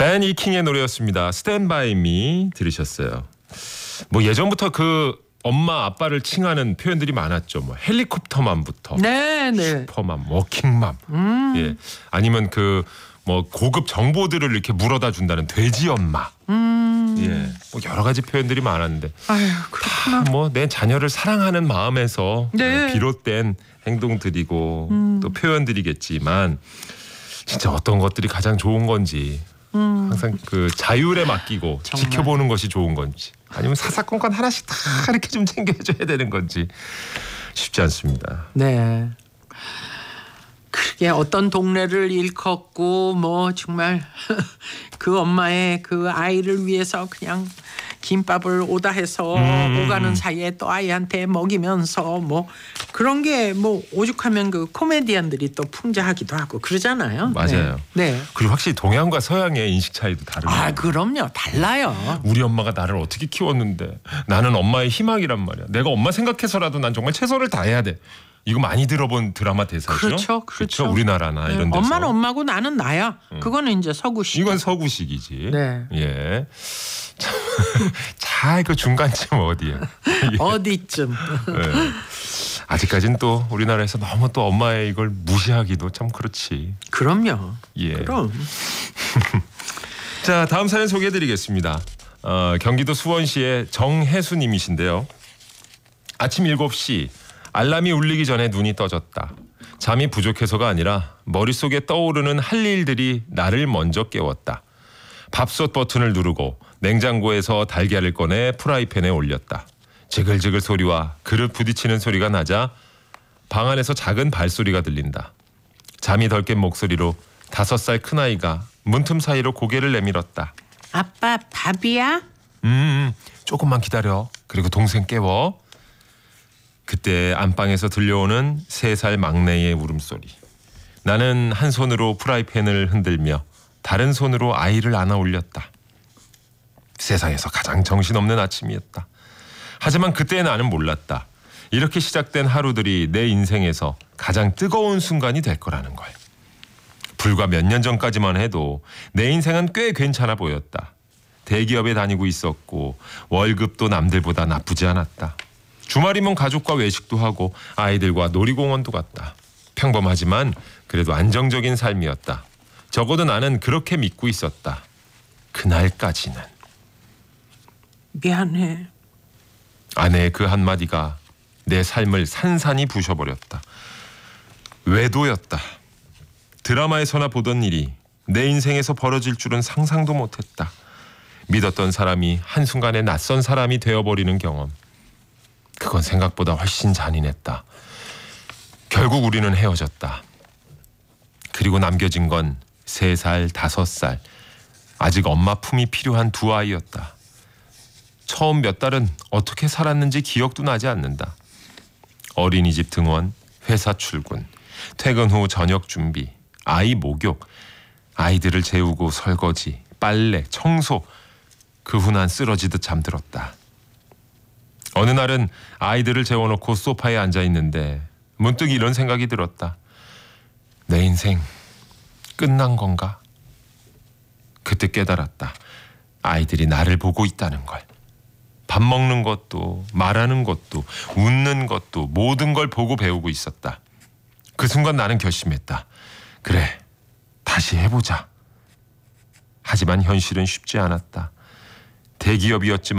벤 이킹의 노래였습니다. Stand By Me 들으셨어요. 뭐 예전부터 그 엄마 아빠를 칭하는 표현들이 많았죠. 뭐 헬리콥터맘부터 네. 슈퍼맘, 워킹맘, 예, 아니면 그 뭐 고급 정보들을 이렇게 물어다 준다는 돼지 엄마, 예, 뭐 여러 가지 표현들이 많았는데 아유, 그렇구나. 뭐 내 자녀를 사랑하는 마음에서 네. 비롯된 행동들이고 또 표현들이겠지만 진짜 어떤 것들이 가장 좋은 건지 항상 그 자율에 맡기고 정말. 지켜보는 것이 좋은 건지 아니면 사사건건 하나씩 다 이렇게 좀 챙겨줘야 되는 건지 쉽지 않습니다. 네. 그게 어떤 동네를 일컫고 뭐 정말 그 엄마의 그 아이를 위해서 그냥 김밥을 오다 해서 오가는 사이에 또 아이한테 먹이면서 뭐 그런 게 뭐 오죽하면 그 코미디언들이 또 풍자하기도 하고 그러잖아요. 맞아요. 네. 그리고 확실히 동양과 서양의 인식 차이도 다르네요. 아, 그럼요. 달라요. 우리 엄마가 나를 어떻게 키웠는데 나는 엄마의 희망이란 말이야. 내가 엄마 생각해서라도 난 정말 최선을 다해야 돼. 이거 많이 들어본 드라마 대사죠. 그렇죠. 우리나라나 네. 이런 데서. 엄마는 엄마고 나는 나야. 그거는 이제 서구식. 이건 서구식이지. 네. 예. 자, 그 중간쯤 어디에? 어디쯤. 예. 아직까지는 또 우리나라에서 너무 또 엄마의 이걸 무시하기도 참 그렇지. 그럼요. 예. 그럼. 자, 다음 사연 소개해드리겠습니다. 경기도 수원시의 정혜수님이신데요. 아침 7시 알람이 울리기 전에 눈이 떠졌다. 잠이 부족해서가 아니라 머릿속에 떠오르는 할 일들이 나를 먼저 깨웠다. 밥솥 버튼을 누르고 냉장고에서 달걀을 꺼내 프라이팬에 올렸다. 지글지글 소리와 그릇 부딪히는 소리가 나자 방 안에서 작은 발소리가 들린다. 잠이 덜 깬 목소리로 5살 큰아이가 문틈 사이로 고개를 내밀었다. 아빠 밥이야? 조금만 기다려. 그리고 동생 깨워. 그때 안방에서 들려오는 3살 막내의 울음소리. 나는 한 손으로 프라이팬을 흔들며 다른 손으로 아이를 안아 올렸다. 세상에서 가장 정신없는 아침이었다. 하지만 그때 나는 몰랐다. 이렇게 시작된 하루들이 내 인생에서 가장 뜨거운 순간이 될 거라는 걸. 불과 몇 년 전까지만 해도 내 인생은 꽤 괜찮아 보였다. 대기업에 다니고 있었고 월급도 남들보다 나쁘지 않았다. 주말이면 가족과 외식도 하고 아이들과 놀이공원도 갔다. 평범하지만 그래도 안정적인 삶이었다. 적어도 나는 그렇게 믿고 있었다. 그날까지는. 미안해. 아내의 그 한마디가 내 삶을 산산이 부셔버렸다. 외도였다. 드라마에서나 보던 일이 내 인생에서 벌어질 줄은 상상도 못했다. 믿었던 사람이 한순간에 낯선 사람이 되어버리는 경험. 그건 생각보다 훨씬 잔인했다. 결국 우리는 헤어졌다. 그리고 남겨진 건 3살, 5살 아직 엄마 품이 필요한 2 아이였다. 처음 몇 달은 어떻게 살았는지 기억도 나지 않는다. 어린이집 등원, 회사 출근, 퇴근 후 저녁 준비, 아이 목욕, 아이들을 재우고 설거지, 빨래, 청소. 그 후 난 쓰러지듯 잠들었다. 어느 날은 아이들을 재워놓고 소파에 앉아 있는데 문득 이런 생각이 들었다. 내 인생 끝난 건가? 그때 깨달았다. 아이들이 나를 보고 있다는 걸. 밥 먹는 것도 말하는 것도 웃는 것도 모든 걸 보고 배우고 있었다. 그 순간 나는 결심했다. 그래, 다시 해보자. 하지만 현실은 쉽지 않았다. 대기업이었지만